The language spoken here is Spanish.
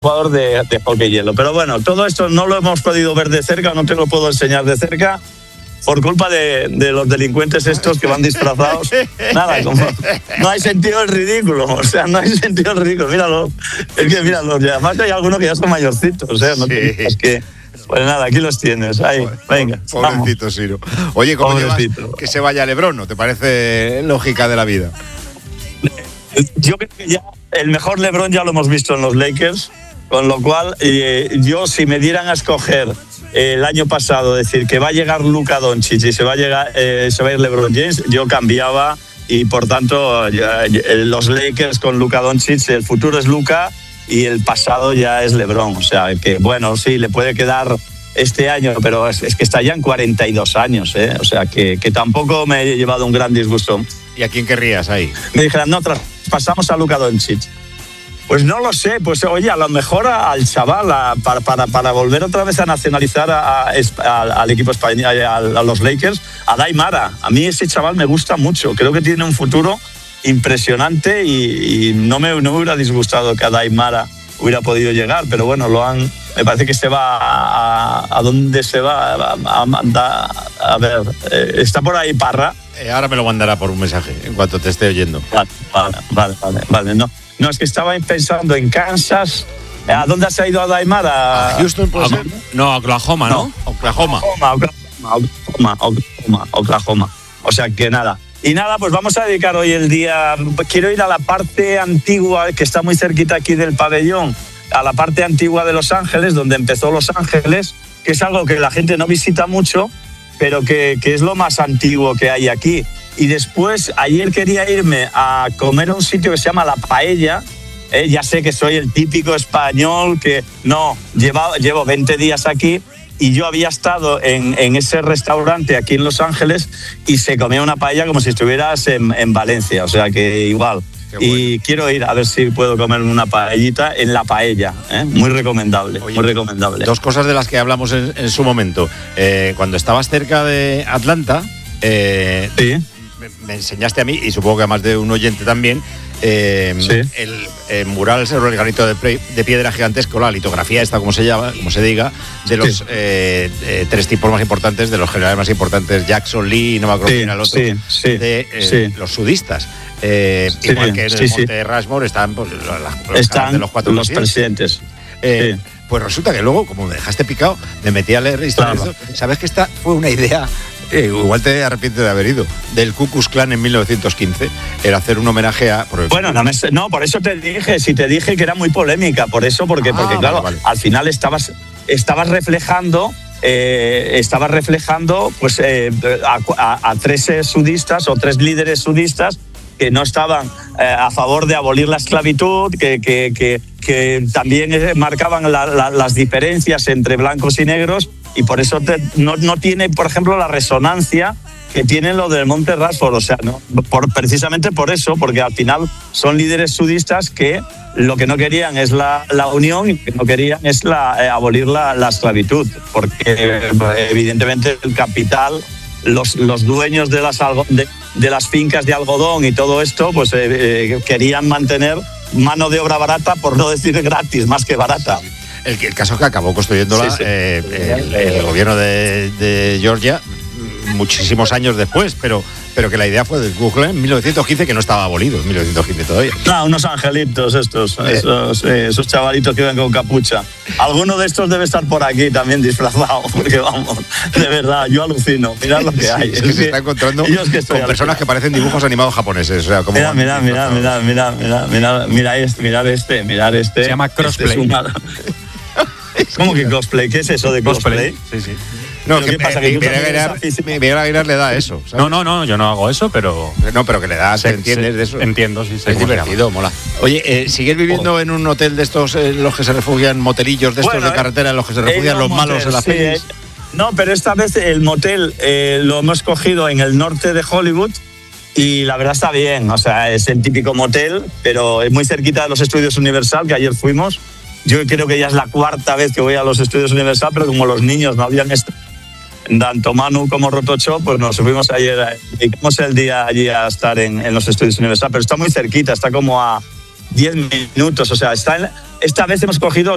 jugador de hockey hielo. Pero bueno, todo esto no lo hemos podido ver de cerca, no te lo puedo enseñar de cerca, por culpa de los delincuentes estos que van disfrazados. Nada, como no hay sentido el ridículo, o sea, no hay sentido el ridículo. Míralo, es que míralo, y además hay algunos que ya son mayorcitos, o sea, no es que... Pues nada, aquí los tienes, ahí, venga. Pobrecito Ciro. Oye, ¿cómo llevas que se vaya LeBron? ¿No te parece lógica de la vida? Yo creo que ya el mejor LeBron ya lo hemos visto en los Lakers, con lo cual yo, si me dieran a escoger el año pasado, decir que va a llegar Luka Doncic y se va a ir LeBron James, yo cambiaba, y por tanto los Lakers con Luka Doncic, el futuro es Luka y el pasado ya es LeBron. O sea, que bueno, sí, le puede quedar este año, pero es que está ya en 42 años, ¿eh? O sea, que tampoco me he llevado un gran disgusto. ¿Y a quién querrías ahí? Me dijeron, no, pasamos a Luka Doncic. Pues no lo sé, pues oye, a lo mejor al chaval, para volver otra vez a nacionalizar al equipo español, a los Lakers, a Daimara. A mí ese chaval me gusta mucho, creo que tiene un futuro impresionante y no me hubiera disgustado que a Daimara hubiera podido llegar, pero bueno, me parece que se va a dónde se va a mandar, a ver, está por ahí Parra. Ahora me lo mandará por un mensaje en cuanto te esté oyendo. Vale, no, es que estaba pensando en Kansas. ¿A dónde se ha ido a Daimara? ¿A Houston puede ser? No, Oklahoma, ¿no? Oklahoma. Oklahoma. O sea que nada. Y nada, pues vamos a dedicar hoy el día. Quiero ir a la parte antigua, que está muy cerquita aquí del pabellón, a la parte antigua de Los Ángeles, donde empezó Los Ángeles, que es algo que la gente no visita mucho, pero que es lo más antiguo que hay aquí. Y después, ayer quería irme a comer a un sitio que se llama La Paella. Ya sé que soy el típico español que no, llevo 20 días aquí. Y yo había estado en ese restaurante aquí en Los Ángeles y se comía una paella como si estuvieras en Valencia, o sea que igual. Bueno. Y quiero ir a ver si puedo comer una paellita en La Paella, ¿eh? Muy recomendable. Oye, muy recomendable. Dos cosas de las que hablamos en su momento. Cuando estabas cerca de Atlanta, ¿sí? Me enseñaste a mí, y supongo que a más de un oyente también, sí. el mural sobre el granito de piedra gigantesco, la litografía esta, como se llama, como se diga, de los tres tipos más importantes, de los generales más importantes, Jackson, Lee, no me acuerdo quién era el otro, los sudistas. Igual que en el Monte Rushmore están los cuatro los presidentes. Pues resulta que luego, como me dejaste picado, me metí a leer historias. Claro. ¿Sabes que esta fue una idea? Igual te arrepientes de haber ido, del Ku Klux Klan en 1915, era hacer un homenaje a... Bueno, no, por eso te dije que era muy polémica, porque claro, vale. Al final estabas reflejando pues a tres sudistas o tres líderes sudistas que no estaban a favor de abolir la esclavitud, que también marcaban las diferencias entre blancos y negros, y por eso no tiene, por ejemplo, la resonancia que tiene lo del Monte Rushmore. O sea, ¿no? Precisamente por eso, porque al final son líderes sudistas que lo que no querían es la unión, y que no querían es abolir la esclavitud, porque evidentemente el capital, los dueños de las fincas de algodón y todo esto, pues querían mantener mano de obra barata, por no decir gratis, más que barata. El caso es que acabó construyéndola el gobierno de Georgia muchísimos años después, pero que la idea fue del Google en 1915, que no estaba abolido en 1915 todavía. No, unos angelitos esos chavalitos que iban con capucha. Alguno de estos debe estar por aquí también disfrazado, porque vamos, de verdad, yo alucino. Mirad lo que hay. Es que se está encontrando con personas que parecen dibujos animados japoneses. O sea, como mira este. Se llama cosplay. ¿Cómo que cosplay? ¿Qué es eso de cosplay? Sí. No, ¿qué pasa? Que Miguel Aguilar le da eso, ¿sabes? No, yo no hago eso, pero... No, pero que le da, ¿te entiendes de eso? Entiendo, sí. Es divertido, mola. Oye, ¿sigues viviendo en un hotel de estos, los que se refugian, motelillos de estos de carretera, en los que se refugian los malos en las pelis? No, pero esta vez el motel lo hemos cogido en el norte de Hollywood y la verdad está bien. O sea, es el típico motel, pero es muy cerquita de los estudios Universal, que ayer fuimos. Yo creo que ya es la cuarta vez que voy a los estudios Universal, pero como los niños no habían estado, tanto Manu como Rotocho, pues nos fuimos ayer, dedicamos el día allí a estar en los estudios Universal, pero está muy cerquita, está como a 10 minutos, o sea, esta vez hemos cogido